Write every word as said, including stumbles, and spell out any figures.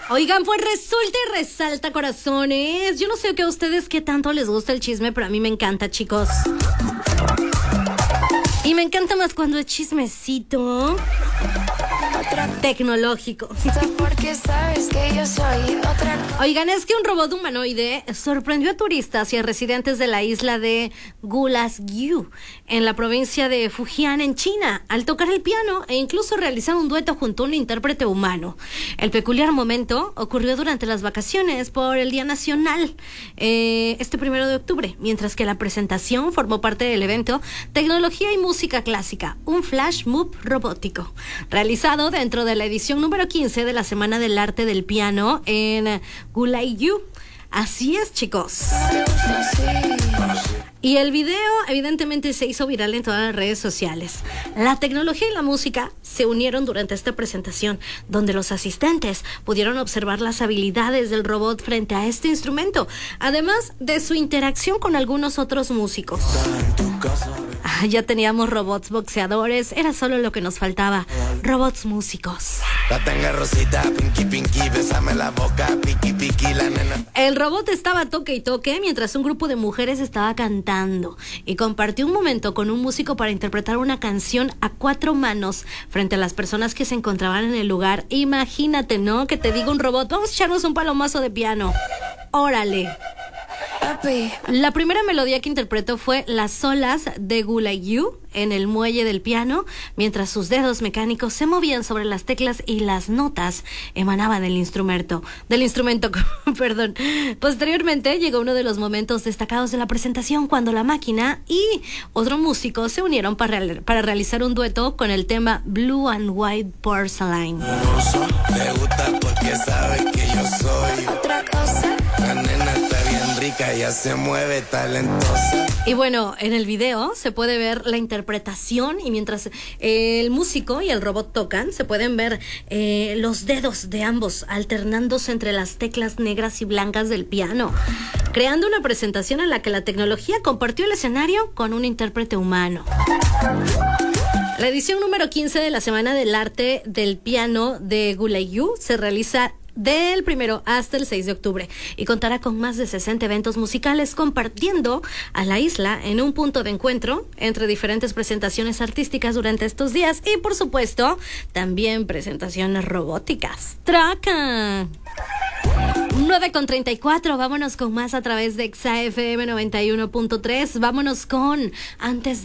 Oigan, pues resulta y resalta, corazones. Yo no sé que a ustedes qué tanto les gusta el chisme, pero a mí me encanta, chicos. Y me encanta más cuando es chismecito tecnológico. Porque sabes que yo soy otra. Oigan, es que un robot humanoide sorprendió a turistas y a residentes de la isla de Gulasgu, en la provincia de Fujian, en China, al tocar el piano e incluso realizar un dueto junto a un intérprete humano. El peculiar momento ocurrió durante las vacaciones por el Día Nacional, eh, este primero de octubre, mientras que la presentación formó parte del evento Tecnología y Música Clásica, un flash mob robótico, realizado dentro de la edición número quince de la Semana del Arte del Piano en Gulasgu. Así es, chicos. Y el video evidentemente se hizo viral en todas las redes sociales. La tecnología y la música se unieron durante esta presentación, donde los asistentes pudieron observar las habilidades del robot frente a este instrumento, además de su interacción con algunos otros músicos. Ah, ya teníamos robots boxeadores, era solo lo que nos faltaba. Robots músicos. La tengo rosita, pinky pinky, bésame la boca, piqui piqui, la nena. El robot estaba toque y toque mientras un grupo de mujeres estaba cantando y compartió un momento con un músico para interpretar una canción a cuatro manos frente a las personas que se encontraban en el lugar. Imagínate, ¿no? Que te diga un robot, vamos a echarnos un palomazo de piano. Órale. La primera melodía que interpretó fue Las olas de Gulasgu en el muelle del piano, mientras sus dedos mecánicos se movían sobre las teclas y las notas emanaban del instrumento. Del instrumento, perdón. Posteriormente llegó uno de los momentos destacados de la presentación, cuando la máquina y otro músico se unieron para, para realizar un dueto con el tema Blue and White Porcelain. Te gusta porque sabes que yo soy Otra cosa. la nena está bien rica, ella se mueve talentosa. Y bueno, en el video se puede ver la interpretación y mientras eh, el músico y el robot tocan, se pueden ver eh, los dedos de ambos alternándose entre las teclas negras y blancas del piano, creando una presentación en la que la tecnología compartió el escenario con un intérprete humano. La edición número quince de la Semana del Arte del Piano de Gulasgu se realiza del primero hasta el seis de octubre y contará con más de sesenta eventos musicales, compartiendo a la isla en un punto de encuentro entre diferentes presentaciones artísticas durante estos días y, por supuesto, también presentaciones robóticas. ¡Traca! nueve con treinta y cuatro, vámonos con más a través de Exa F M noventa y uno punto tres. Vámonos con Antes